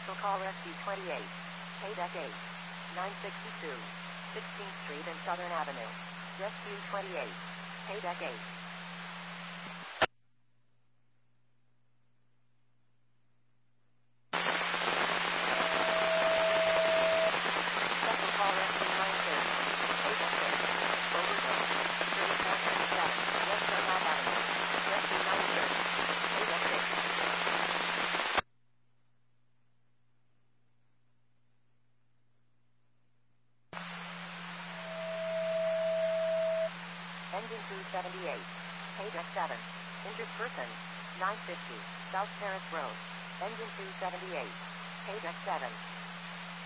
Special call SC28. KDEC 8. 962. 16th Street and Southern Avenue. Rescue 28. KDEC 8. Special call SC930. KDEC 8. Overhill. 3437. West Dunlap Avenue. Rescue 930. KDEC 8. Engine 278. KDEC 7. Injured person. 950. South Terrace Road. Engine 278. KDEC 7.